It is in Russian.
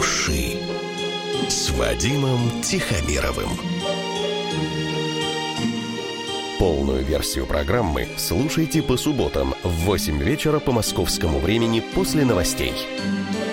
души» с Вадимом Тихомировым. Полную версию программы слушайте по субботам в 8 вечера по московскому времени после новостей.